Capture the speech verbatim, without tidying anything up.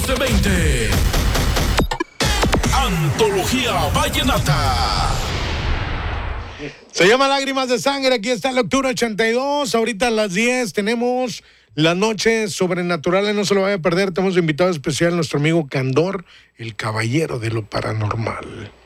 de veinte. Antología Vallenata. Se llama Lágrimas de Sangre. Aquí está la Octubre ochenta y dos. Ahorita a las diez tenemos las noches sobrenaturales. No se lo vaya a perder. Tenemos invitado especial nuestro amigo Candor, el caballero de lo paranormal.